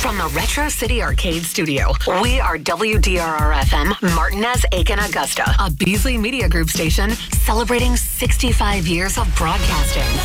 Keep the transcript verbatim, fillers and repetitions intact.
From the Retro City Arcade Studio, we are W D R R F M, Martinez, Aiken, Augusta, a Beasley Media Group station celebrating sixty-five years of broadcasting.